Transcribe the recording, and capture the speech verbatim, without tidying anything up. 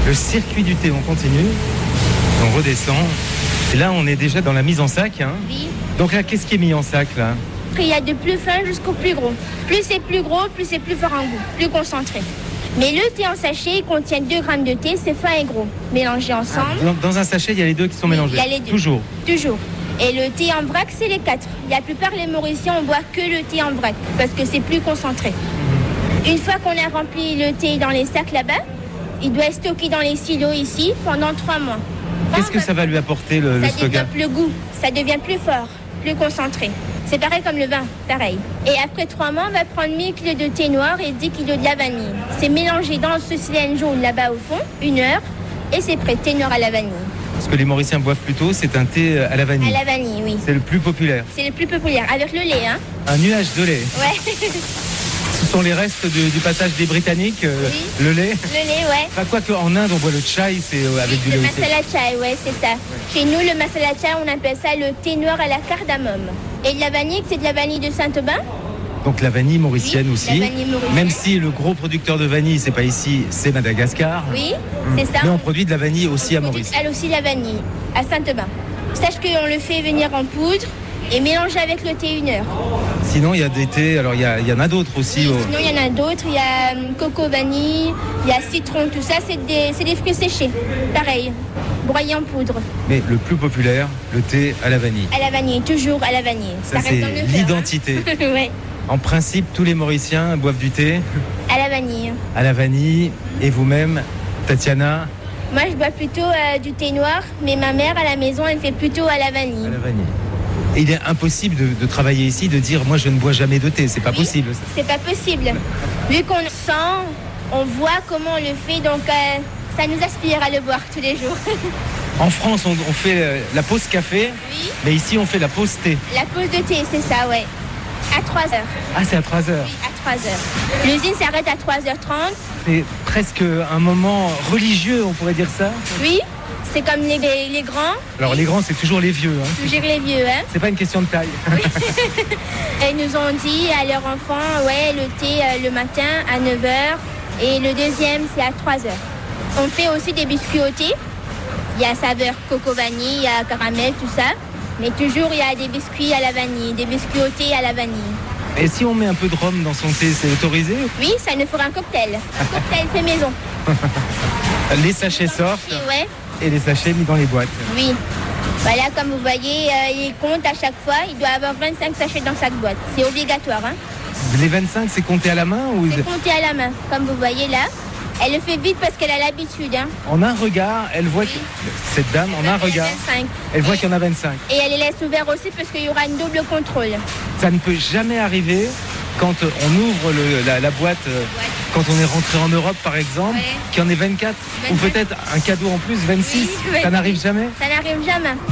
Le circuit du thé, on continue. On redescend. Et là, on est déjà dans la mise en sac. Hein. Oui. Donc là, qu'est-ce qui est mis en sac là? Il y a de plus fin jusqu'au plus gros. Plus c'est plus gros, plus c'est plus fort en goût, plus concentré. Mais le thé en sachet, il contient deux grammes de thé, c'est fin et gros. Mélangés ensemble. Ah, dans, dans un sachet, il y a les deux qui sont mélangés. Il y a les deux. Toujours. Toujours. Et le thé en vrac, c'est les quatre. La plupart des Mauriciens, on boit que le thé en vrac, parce que c'est plus concentré. Mmh. Une fois qu'on a rempli le thé dans les sacs là-bas, il doit être stocké dans les silos ici pendant trois mois. Qu'est-ce que ça va lui apporter, le, le Ça stockage? développe le goût, ça devient plus fort, plus concentré. C'est pareil comme le vin, pareil. Et après trois mois, on va prendre mille kilos de thé noir et dix kilos de la vanille. C'est mélangé dans ce cylindre jaune là-bas au fond, une heure, et c'est prêt, thé noir à la vanille. Ce que les Mauriciens boivent plutôt, c'est un thé à la vanille. À la vanille, oui. C'est le plus populaire. C'est le plus populaire, avec le lait, hein. Un nuage de lait. Ouais. Ce sont les restes du, du passage des Britanniques, euh, oui. Le lait. Le lait, ouais. Enfin, quoi qu'en Inde, on boit le chai, c'est euh, avec oui, du le lait. Le masala chai, ouais, c'est ça. Ouais. Chez nous, le masala chai, on appelle ça le thé noir à la cardamome. Et de la vanille, c'est de la vanille de Saint-Aubin. Donc la vanille mauricienne oui, aussi. La vanille mauricienne. Même si le gros producteur de vanille, c'est pas ici, c'est Madagascar. Oui, mmh. c'est ça. Mais on produit de la vanille aussi on à Maurice. Elle aussi la vanille, à Saint-Aubin. Sache qu'on le fait venir en poudre et mélanger avec le thé une heure. Sinon, il y a des thés, alors il y, a, il y en a d'autres aussi. Oui, au... Sinon, il y en a d'autres. Il y a um, coco vanille, il y a citron, tout ça, c'est des, c'est des fruits séchés. Pareil, broyés en poudre. Mais le plus populaire, le thé à la vanille. À la vanille, toujours à la vanille. Ça, ça c'est l'identité. Hein. Ouais. En principe, tous les Mauriciens boivent du thé. À la vanille. À la vanille. Et vous-même, Tatiana? Moi, je bois plutôt euh, du thé noir, mais ma mère, à la maison, elle fait plutôt à la vanille. À la vanille. Et il est impossible de, de travailler ici, de dire moi je ne bois jamais de thé, c'est pas oui, possible. Ça. C'est pas possible. Vu qu'on le sent, on voit comment on le fait, donc euh, ça nous aspire à le boire tous les jours. En France, on, on fait euh, la pause café, oui. Mais ici on fait la pause thé. La pause de thé, c'est ça, ouais. À trois heures. Ah, c'est à trois heures. Oui, à trois heures. L'usine s'arrête à trois heures trente. C'est presque un moment religieux, on pourrait dire ça. Oui. C'est comme les, les, les grands. Alors les grands, c'est toujours les vieux. Hein. Toujours les vieux, hein. C'est pas une question de taille. Oui. Ils nous ont dit à leurs enfants, ouais, le thé euh, le matin à neuf heures et le deuxième, c'est à trois heures. On fait aussi des biscuits au thé. Il y a saveur coco vanille, il y a caramel, tout ça. Mais toujours, il y a des biscuits à la vanille, des biscuits au thé à la vanille. Et si on met un peu de rhum dans son thé, c'est autorisé? Oui, ça nous fera un cocktail. Un cocktail fait maison. Les sachets sortent. Ouais. Et les sachets mis dans les boîtes. Oui. Voilà, comme vous voyez, euh, il compte à chaque fois. Il doit avoir vingt-cinq sachets dans chaque boîte. C'est obligatoire. Hein. Les vingt-cinq, c'est compté à la main ou... C'est compté à la main, comme vous voyez là. Elle le fait vite parce qu'elle a l'habitude. Hein. En un regard, elle voit oui. que cette dame, en un regard, vingt-cinq. Elle voit qu'il y en a vingt-cinq. Et elle les laisse ouverts aussi parce qu'il y aura une double contrôle. Ça ne peut jamais arriver quand on ouvre le, la, la boîte, ouais. Quand on est rentré en Europe par exemple, ouais. Qu'il y en ait vingt-quatre, vingt-quatre ou peut-être un cadeau en plus, vingt-six, oui, ça n'arrive jamais. Ça n'arrive jamais.